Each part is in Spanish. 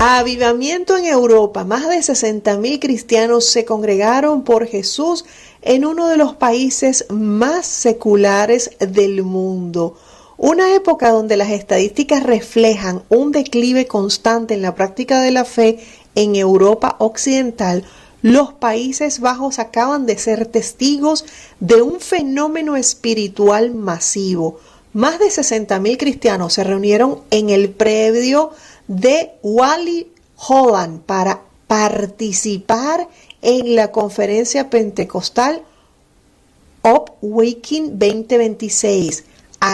Avivamiento en Europa. Más de 60.000 cristianos se congregaron por Jesús en uno de los países más seculares del mundo. Una época donde las estadísticas reflejan un declive constante en la práctica de la fe en Europa Occidental. Los Países Bajos acaban de ser testigos de un fenómeno espiritual masivo. Más de 60.000 cristianos se reunieron en el predio de Wally Holland para participar en la conferencia pentecostal Upwaking 2026.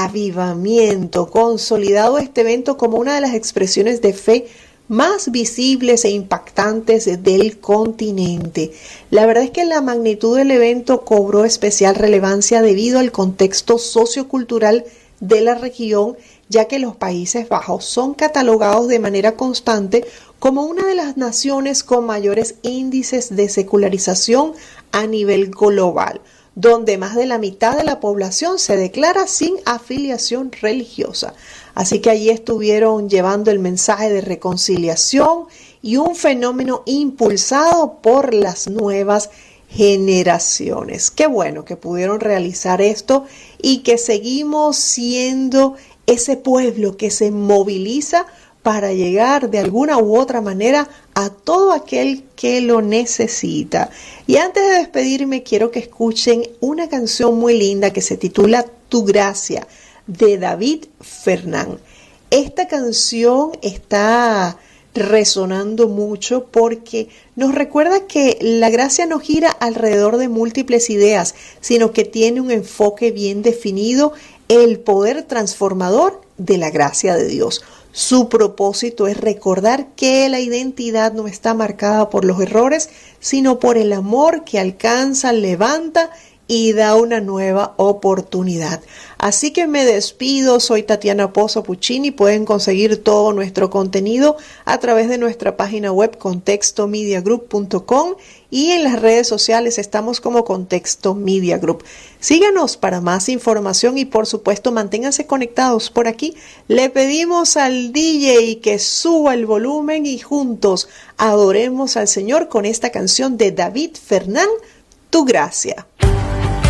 Avivamiento, consolidado este evento como una de las expresiones de fe más visibles e impactantes del continente. La verdad es que la magnitud del evento cobró especial relevancia debido al contexto sociocultural de la región, ya que los Países Bajos son catalogados de manera constante como una de las naciones con mayores índices de secularización a nivel global, donde más de la mitad de la población se declara sin afiliación religiosa. Así que allí estuvieron llevando el mensaje de reconciliación y un fenómeno impulsado por las nuevas generaciones. Qué bueno que pudieron realizar esto y que seguimos siendo ese pueblo que se moviliza para llegar de alguna u otra manera a todo aquel que lo necesita. Y antes de despedirme, quiero que escuchen una canción muy linda que se titula Tu Gracia, de David Fernán. Esta canción está resonando mucho porque nos recuerda que la gracia no gira alrededor de múltiples ideas, sino que tiene un enfoque bien definido, el poder transformador de la gracia de Dios. Su propósito es recordar que la identidad no está marcada por los errores, sino por el amor que alcanza, levanta y da una nueva oportunidad. Así que me despido, soy Tatiana Pozo Puccini. Pueden conseguir todo nuestro contenido a través de nuestra página web contextomediagroup.com y en las redes sociales estamos como Contexto Media Group. Síganos para más información y por supuesto manténganse conectados por aquí. Le pedimos al DJ que suba el volumen y juntos adoremos al Señor con esta canción de David Fernán, Tu Gracia.